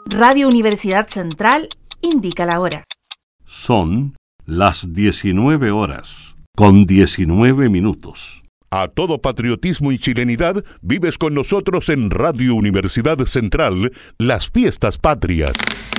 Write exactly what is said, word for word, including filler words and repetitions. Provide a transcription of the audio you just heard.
Radio Universidad Central indica la hora. Son las diecinueve horas, con diecinueve minutos. A todo patriotismo y chilenidad, vives con nosotros en Radio Universidad Central las fiestas patrias.